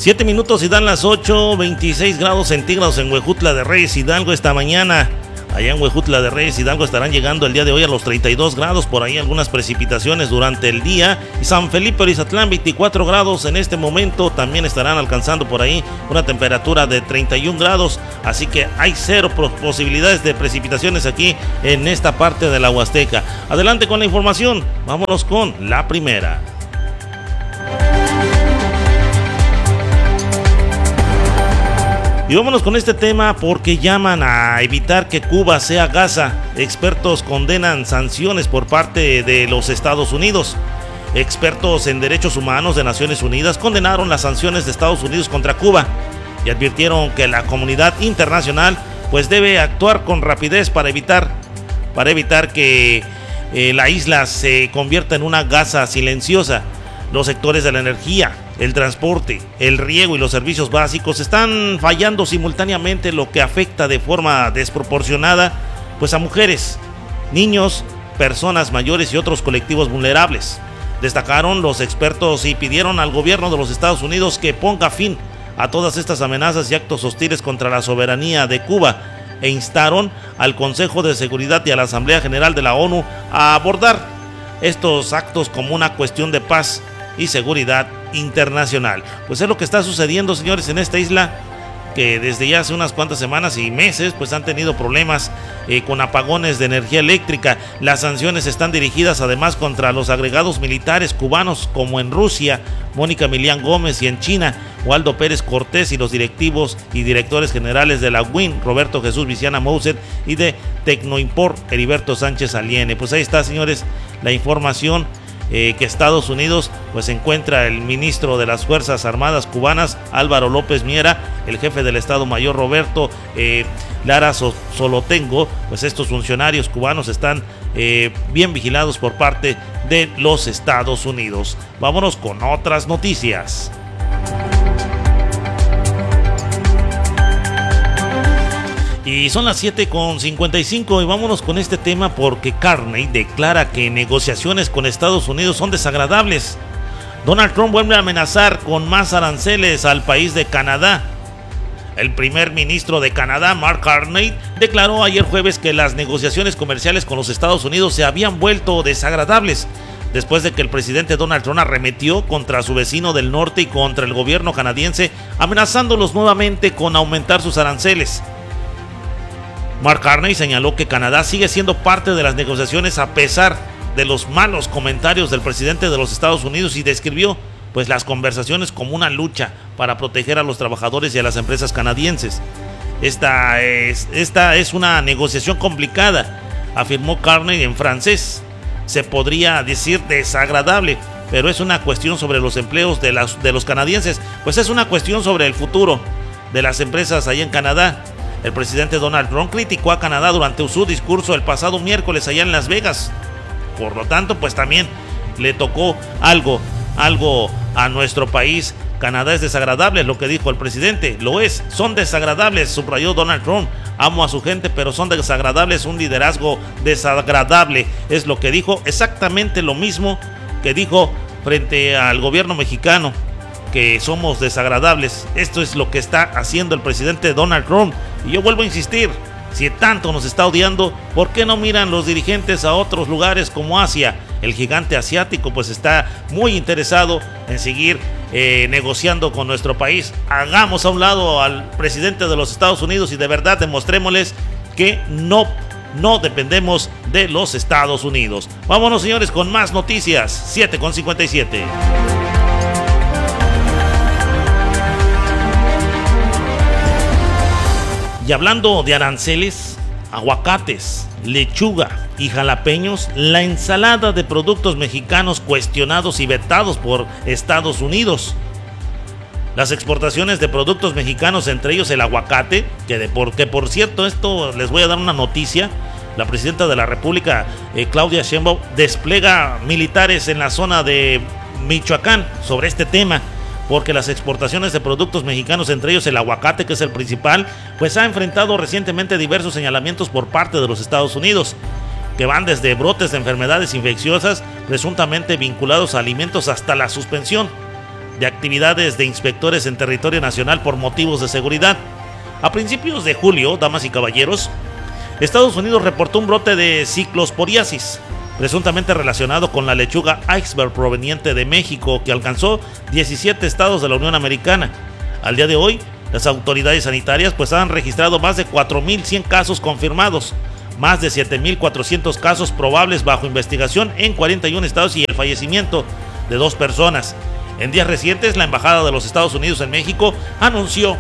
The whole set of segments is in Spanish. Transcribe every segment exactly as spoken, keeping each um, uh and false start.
Siete minutos y dan las ocho, veintiséis grados centígrados en Huejutla de Reyes, Hidalgo esta mañana. Allá en Huejutla de Reyes, Hidalgo estarán llegando el día de hoy a los treinta y dos grados, por ahí algunas precipitaciones durante el día. Y San Felipe Orizatlán, veinticuatro grados en este momento, también estarán alcanzando por ahí una temperatura de treinta y un grados. Así que hay cero posibilidades de precipitaciones aquí en esta parte de la Huasteca. Adelante con la información, vámonos con la primera. Y vámonos con este tema porque llaman a evitar que Cuba sea Gaza. Expertos condenan sanciones por parte de los Estados Unidos. Expertos en derechos humanos de Naciones Unidas condenaron las sanciones de Estados Unidos contra Cuba y advirtieron que la comunidad internacional pues debe actuar con rapidez para evitar, para evitar que eh, la isla se convierta en una Gaza silenciosa. Los sectores de la energía, el transporte, el riego y los servicios básicos están fallando simultáneamente, lo que afecta de forma desproporcionada pues a mujeres, niños, personas mayores y otros colectivos vulnerables. Destacaron los expertos y pidieron al gobierno de los Estados Unidos que ponga fin a todas estas amenazas y actos hostiles contra la soberanía de Cuba e instaron al Consejo de Seguridad y a la Asamblea General de la ONU a abordar estos actos como una cuestión de paz y seguridad internacional. Pues es lo que está sucediendo, señores, en esta isla, que desde ya hace unas cuantas semanas y meses pues han tenido problemas eh, con apagones de energía eléctrica. Las sanciones están dirigidas además contra los agregados militares cubanos como en Rusia, Mónica Milián Gómez, y en China, Waldo Pérez Cortés, y los directivos y directores generales de la U I N, Roberto Jesús Viciana Mouset, y de Tecnoimport, Heriberto Sánchez Aliene. Pues ahí está, señores, la información. Eh, que Estados Unidos pues encuentra el ministro de las Fuerzas Armadas cubanas, Álvaro López Miera, el jefe del Estado Mayor, Roberto eh, Lara Solotengo. Pues estos funcionarios cubanos están eh, bien vigilados por parte de los Estados Unidos. Vámonos con otras noticias. Y son las siete con cincuenta y cinco y vámonos con este tema porque Carney declara que negociaciones con Estados Unidos son desagradables. Donald Trump vuelve a amenazar con más aranceles al país de Canadá. El primer ministro de Canadá, Mark Carney, declaró ayer jueves que las negociaciones comerciales con los Estados Unidos se habían vuelto desagradables después de que el presidente Donald Trump arremetió contra su vecino del norte y contra el gobierno canadiense, amenazándolos nuevamente con aumentar sus aranceles. Mark Carney señaló que Canadá sigue siendo parte de las negociaciones a pesar de los malos comentarios del presidente de los Estados Unidos y describió pues las conversaciones como una lucha para proteger a los trabajadores y a las empresas canadienses. Esta es, esta es una negociación complicada, afirmó Carney en francés. Se podría decir desagradable, pero es una cuestión sobre los empleos de, las, de los canadienses, pues es una cuestión sobre el futuro de las empresas allá en Canadá. El presidente Donald Trump criticó a Canadá durante su discurso el pasado miércoles allá en Las Vegas. Por lo tanto, pues también le tocó algo, algo a nuestro país. Canadá es desagradable, es lo que dijo el presidente. Lo es, son desagradables, subrayó Donald Trump. Amo a su gente, pero son desagradables, un liderazgo desagradable. Es lo que dijo, exactamente lo mismo que dijo frente al gobierno mexicano, que somos desagradables. Esto es lo que está haciendo el presidente Donald Trump. Y yo vuelvo a insistir, si tanto nos está odiando, ¿por qué no miran los dirigentes a otros lugares como Asia? El gigante asiático pues está muy interesado en seguir eh, negociando con nuestro país. Hagamos a un lado al presidente de los Estados Unidos y de verdad demostrémosles que no, no dependemos de los Estados Unidos. Vámonos, señores, con más noticias. siete con cincuenta y siete. Y hablando de aranceles, aguacates, lechuga y jalapeños, la ensalada de productos mexicanos cuestionados y vetados por Estados Unidos. Las exportaciones de productos mexicanos, entre ellos el aguacate, que, de por, que por cierto, esto les voy a dar una noticia. La presidenta de la República, eh, Claudia Sheinbaum, despliega militares en la zona de Michoacán sobre este tema, porque las exportaciones de productos mexicanos, entre ellos el aguacate, que es el principal, pues ha enfrentado recientemente diversos señalamientos por parte de los Estados Unidos, que van desde brotes de enfermedades infecciosas presuntamente vinculados a alimentos hasta la suspensión de actividades de inspectores en territorio nacional por motivos de seguridad. A principios de julio, damas y caballeros, Estados Unidos reportó un brote de ciclosporiasis, presuntamente relacionado con la lechuga iceberg proveniente de México, que alcanzó diecisiete estados de la Unión Americana. Al día de hoy, las autoridades sanitarias pues han registrado más de cuatro mil cien casos confirmados, más de siete mil cuatrocientos casos probables bajo investigación en cuarenta y un estados y el fallecimiento de dos personas. En días recientes, la Embajada de los Estados Unidos en México anunció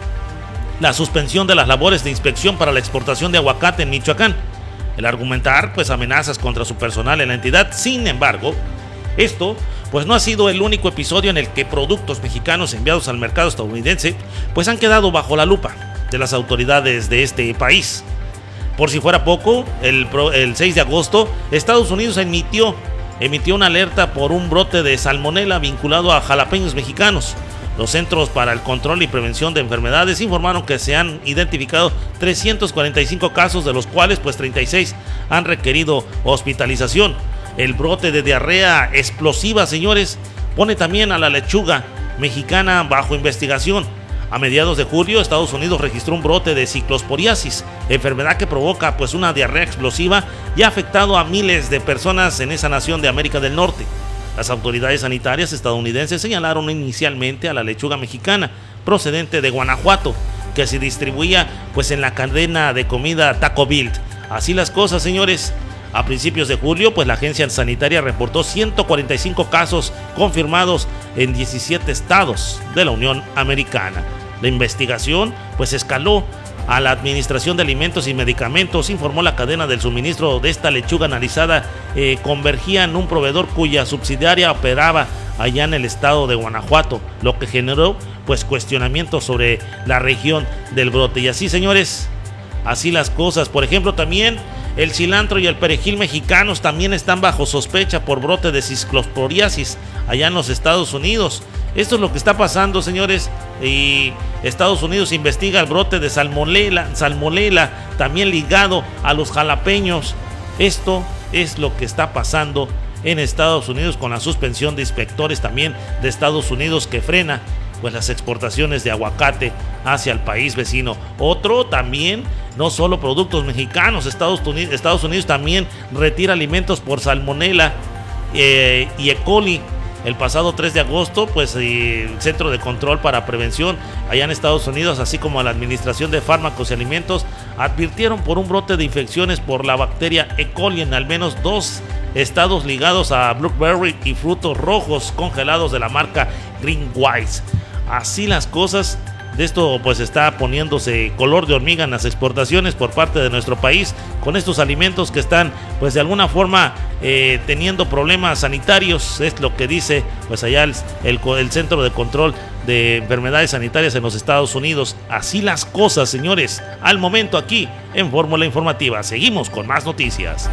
la suspensión de las labores de inspección para la exportación de aguacate en Michoacán, el argumentar pues amenazas contra su personal en la entidad. Sin embargo, esto pues no ha sido el único episodio en el que productos mexicanos enviados al mercado estadounidense pues han quedado bajo la lupa de las autoridades de este país. Por si fuera poco, el, el seis de agosto, Estados Unidos emitió emitió una alerta por un brote de salmonela vinculado a jalapeños mexicanos. Los Centros para el Control y Prevención de Enfermedades informaron que se han identificado trescientos cuarenta y cinco casos, de los cuales pues treinta y seis han requerido hospitalización. El brote de diarrea explosiva, señores, pone también a la lechuga mexicana bajo investigación. A mediados de julio, Estados Unidos registró un brote de ciclosporiasis, enfermedad que provoca pues una diarrea explosiva y ha afectado a miles de personas en esa nación de América del Norte. Las autoridades sanitarias estadounidenses señalaron inicialmente a la lechuga mexicana procedente de Guanajuato, que se distribuía pues en la cadena de comida Taco Bell. Así las cosas, señores. A principios de julio, pues la agencia sanitaria reportó ciento cuarenta y cinco casos confirmados en diecisiete estados de la Unión Americana. La investigación pues escaló a la Administración de Alimentos y Medicamentos. Informó la cadena del suministro de esta lechuga analizada eh, convergía en un proveedor cuya subsidiaria operaba allá en el estado de Guanajuato, lo que generó pues cuestionamientos sobre la región del brote. Y así, señores, así las cosas. Por ejemplo, también el cilantro y el perejil mexicanos también están bajo sospecha por brote de ciclosporiasis allá en los Estados Unidos. Esto es lo que está pasando, señores, y Estados Unidos investiga el brote de salmonela, salmonela también ligado a los jalapeños. Esto es lo que está pasando en Estados Unidos con la suspensión de inspectores también de Estados Unidos, que frena pues las exportaciones de aguacate hacia el país vecino. Otro también, no solo productos mexicanos, Estados Unidos, Estados Unidos también retira alimentos por salmonela eh, y E. coli. El pasado tres de agosto, pues el Centro de Control para Prevención allá en Estados Unidos, así como la Administración de Fármacos y Alimentos, advirtieron por un brote de infecciones por la bacteria E. coli en al menos dos estados ligados a blueberry y frutos rojos congelados de la marca Green Wise. Así las cosas. De esto pues está poniéndose color de hormiga en las exportaciones por parte de nuestro país con estos alimentos que están pues de alguna forma eh, teniendo problemas sanitarios. Es lo que dice pues allá el, el, el Centro de Control de Enfermedades Sanitarias en los Estados Unidos. Así las cosas, señores, al momento aquí en Fórmula Informativa. Seguimos con más noticias.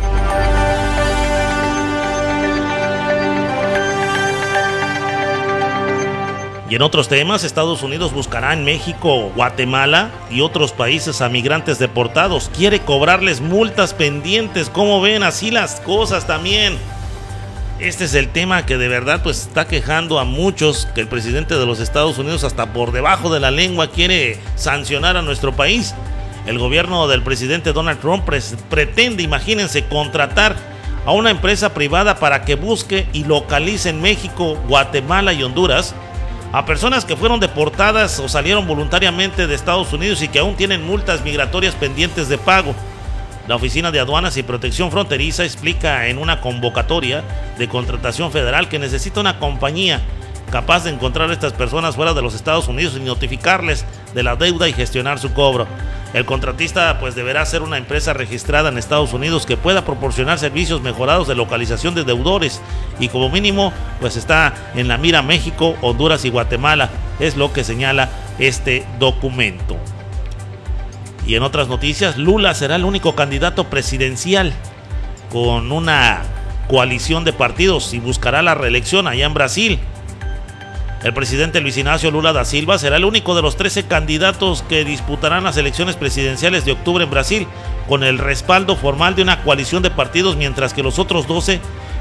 Y en otros temas, Estados Unidos buscará en México, Guatemala y otros países a migrantes deportados. Quiere cobrarles multas pendientes. ¿Cómo ven? Así las cosas también. Este es el tema que de verdad pues está quejando a muchos, que el presidente de los Estados Unidos hasta por debajo de la lengua quiere sancionar a nuestro país. El gobierno del presidente Donald Trump pre- pretende, imagínense, contratar a una empresa privada para que busque y localice en México, Guatemala y Honduras a personas que fueron deportadas o salieron voluntariamente de Estados Unidos y que aún tienen multas migratorias pendientes de pago. La Oficina de Aduanas y Protección Fronteriza explica en una convocatoria de contratación federal que necesita una compañía capaz de encontrar a estas personas fuera de los Estados Unidos y notificarles de la deuda y gestionar su cobro. El contratista pues deberá ser una empresa registrada en Estados Unidos que pueda proporcionar servicios mejorados de localización de deudores, y como mínimo pues está en la mira México, Honduras y Guatemala, es lo que señala este documento. Y en otras noticias, Lula será el único candidato presidencial con una coalición de partidos y buscará la reelección allá en Brasil. El presidente Luis Ignacio Lula da Silva será el único de los trece candidatos que disputarán las elecciones presidenciales de octubre en Brasil, con el respaldo formal de una coalición de partidos, mientras que los otros doce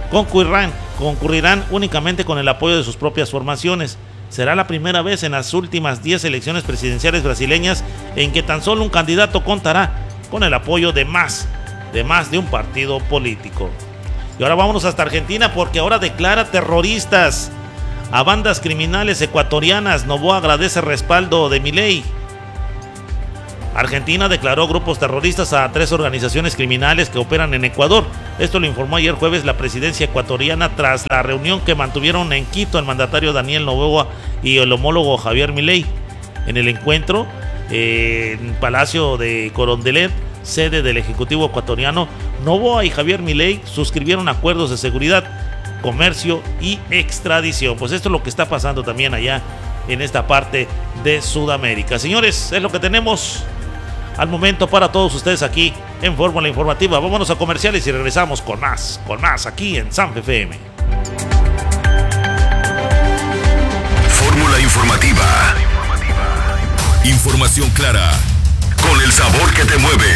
concurrirán, concurrirán únicamente con el apoyo de sus propias formaciones. Será la primera vez en las últimas diez elecciones presidenciales brasileñas en que tan solo un candidato contará con el apoyo de más, de más de un partido político. Y ahora vámonos hasta Argentina, porque ahora declara terroristas a bandas criminales ecuatorianas. Noboa agradece respaldo de Milei. Argentina declaró grupos terroristas a tres organizaciones criminales que operan en Ecuador. Esto lo informó ayer jueves la presidencia ecuatoriana tras la reunión que mantuvieron en Quito el mandatario Daniel Noboa y el homólogo Javier Milei. En el encuentro, eh, en Palacio de Carondelet, sede del Ejecutivo ecuatoriano, Noboa y Javier Milei suscribieron acuerdos de seguridad, comercio y extradición. Pues esto es lo que está pasando también allá en esta parte de Sudamérica. Señores, es lo que tenemos al momento para todos ustedes aquí en Fórmula Informativa. Vámonos a comerciales y regresamos con más, con más aquí en Zampe F M. Fórmula Informativa. Información clara, con el sabor que te mueve.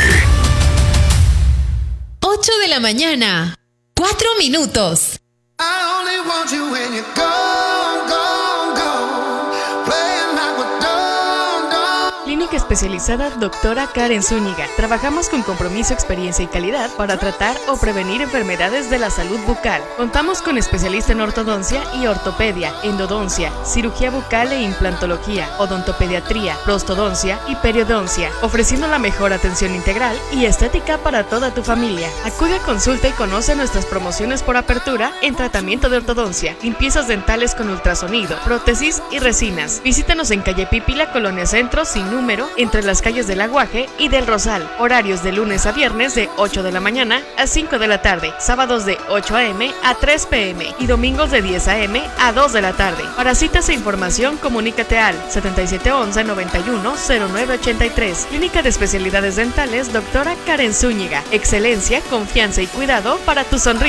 ocho de la mañana, cuatro minutos. I only want you when you're gone, gone, gone. Playing like we're done, done. Clínica especializada Doctora Karen Zúñiga. Trabajamos con compromiso, experiencia y calidad para tratar o prevenir enfermedades de la salud bucal. Contamos con especialista en ortodoncia y ortopedia, endodoncia, cirugía bucal e implantología, odontopediatría, prostodoncia y periodoncia, ofreciendo la mejor atención integral y estética para toda tu familia. Acude a consulta y conoce nuestras promociones por apertura en tratamiento de ortodoncia, limpiezas dentales con ultrasonido, prótesis y resinas. Visítanos en calle Pípila, Colonia Centro, sin número, entre las calles del Aguaje y del Rosal. Horarios de lunes a viernes de ocho de la mañana a cinco de la tarde, sábados de ocho a eme a tres pe eme y domingos de diez a eme a dos de la tarde. Para citas e información, comunícate al setenta y siete once noventa y uno cero nueve ochenta y tres. Clínica de Especialidades Dentales Doctora Karen Zúñiga. Excelencia, confianza y cuidado para tu sonrisa.